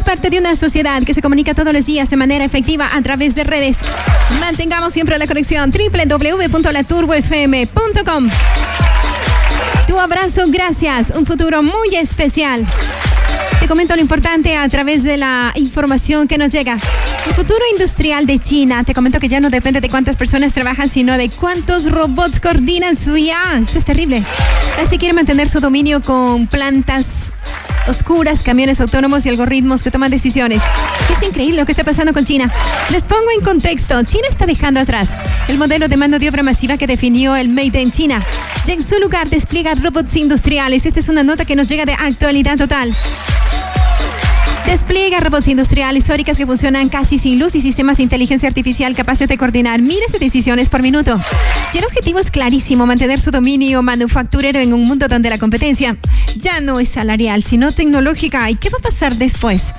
parte de una sociedad que se comunica todos los días de manera efectiva a través de redes. Mantengamos siempre la conexión www.laturbofm.com. Tu abrazo, gracias. Un futuro muy especial. Te comento lo importante a través de la información que nos llega. El futuro industrial de China. Te comento que ya no depende de cuántas personas trabajan, sino de cuántos robots coordinan su IA. Esto es terrible. Así quiere mantener su dominio con plantas oscuras, camiones autónomos y algoritmos que toman decisiones. Es increíble lo que está pasando con China. Les pongo en contexto. China está dejando atrás el modelo de mano de obra masiva que definió el Made in China. Ya en su lugar despliega robots industriales. Esta es una nota que nos llega de Actualidad Total. Despliega robots industriales, fábricas que funcionan casi sin luz y sistemas de inteligencia artificial capaces de coordinar miles de decisiones por minuto. Y el objetivo es clarísimo: mantener su dominio manufacturero en un mundo donde la competencia ya no es salarial, sino tecnológica. ¿Y qué va a pasar después?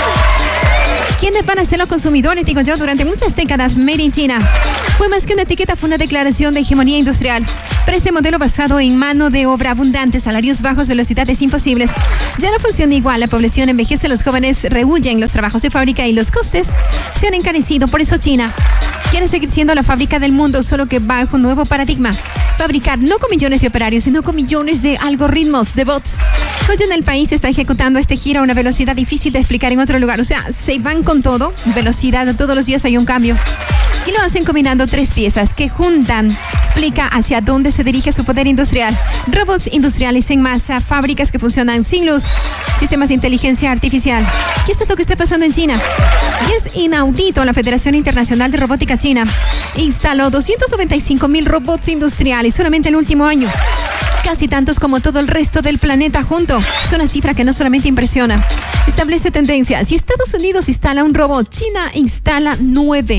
¿Quiénes van a ser los consumidores? Digo yo, durante muchas décadas, Made in China fue más que una etiqueta, fue una declaración de hegemonía industrial. Pero este modelo basado en mano de obra abundante, salarios bajos, velocidades imposibles, ya no funciona igual. La población envejece, los jóvenes rehuyen los trabajos de fábrica y los costes se han encarecido. Por eso China quiere seguir siendo la fábrica del mundo, solo que bajo un nuevo paradigma. Fabricar no con millones de operarios, sino con millones de algoritmos, de bots. Hoy en el país se está ejecutando este giro a una velocidad difícil de explicar en otro lugar. O sea, se van con todo, velocidad, todos los días hay un cambio. Y lo hacen combinando tres piezas que juntan. Explica hacia dónde se dirige su poder industrial. Robots industriales en masa, fábricas que funcionan sin luz, sistemas de inteligencia artificial. Y esto es lo que está pasando en China. Y es inaudito. La Federación Internacional de Robótica China instaló 295,000 robots industriales solamente el último año. Casi tantos como todo el resto del planeta junto. Es una cifra que no solamente impresiona, establece tendencias. Si Estados Unidos instala un robot, China instala 9.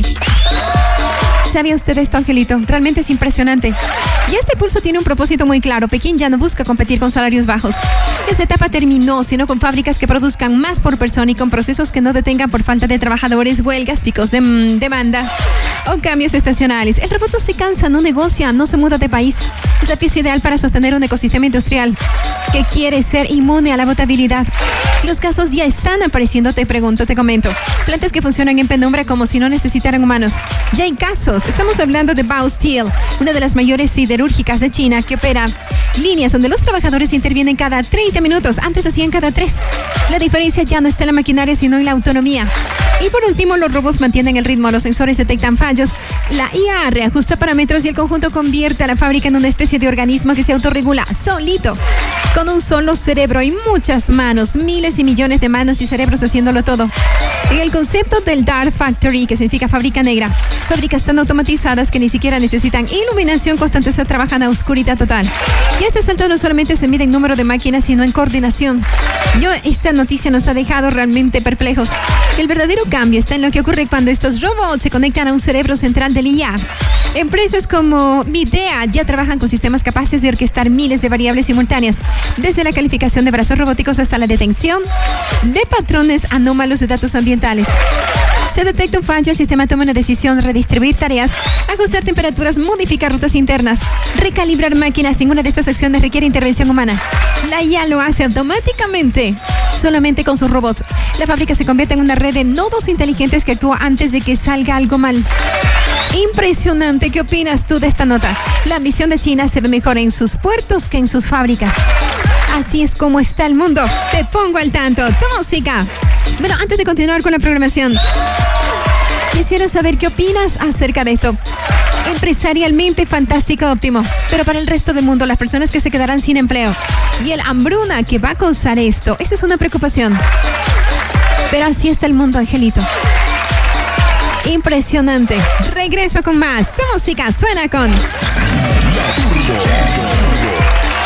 ¿Sabía usted esto, Angelito? Realmente es impresionante. Y este pulso tiene un propósito muy claro. Pekín ya no busca competir con salarios bajos. Esa etapa terminó, sino con fábricas que produzcan más por persona y con procesos que no detengan por falta de trabajadores, huelgas, picos de demanda o cambios estacionales. El robot no se cansa, no negocia, no se muda de país. Es la pieza ideal para sostener un ecosistema industrial que quiere ser inmune a la volatilidad. Los casos ya están apareciendo, te pregunto, te comento. Plantas que funcionan en penumbra como si no necesitaran humanos. Ya hay casos. Estamos hablando de Baosteel, una de las mayores siderúrgicas de China, que opera líneas donde los trabajadores intervienen cada 30 minutos. Antes hacían cada 3. La diferencia ya no está en la maquinaria, sino en la autonomía. Y por último, los robots mantienen el ritmo, los sensores detectan fallos, la IA reajusta parámetros y el conjunto convierte a la fábrica en una especie de organismo que se autorregula solito, con un solo cerebro y muchas manos, miles y millones de manos y cerebros haciéndolo todo. En el concepto del Dark Factory, que significa fábrica negra, fábricas tan automatizadas que ni siquiera necesitan iluminación constante, se trabajan a oscuridad total. Y este salto no solamente se mide en número de máquinas, sino en coordinación. Esta noticia nos ha dejado realmente perplejos. El verdadero cambio está en lo que ocurre cuando estos robots se conectan a un cerebro central del IA. Empresas como Midea ya trabajan con sistemas capaces de orquestar miles de variables simultáneas, desde la calificación de brazos robóticos hasta la detección de patrones anómalos de datos ambientales. Se detecta un fallo, el sistema toma una decisión: redistribuir tareas, ajustar temperaturas, modificar rutas internas, recalibrar máquinas. Ninguna de estas acciones requiere intervención humana. La IA lo hace automáticamente, solamente con sus robots. La fábrica se convierte en una red de nodos inteligentes que actúa antes de que salga algo mal. Impresionante. ¿Qué opinas tú de esta nota? La ambición de China se ve mejor en sus puertos que en sus fábricas. Así es como está el mundo. Te pongo al tanto. Tu música. Bueno, antes de continuar con la programación, quisiera saber qué opinas acerca de esto. Empresarialmente fantástico, óptimo, pero para el resto del mundo, las personas que se quedarán sin empleo y el hambruna que va a causar esto, eso es una preocupación. Pero así está el mundo, Angelito. Impresionante. Regreso con más. Tu música suena con...